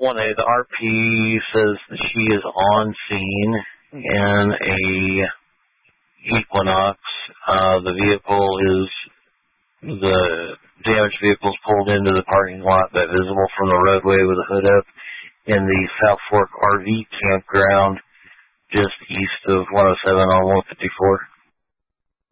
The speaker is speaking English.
The RP says that she is on scene in a Equinox. The damaged vehicle is pulled into the parking lot but visible from the roadway with the hood up in the South Fork RV campground just east of 107 on 154.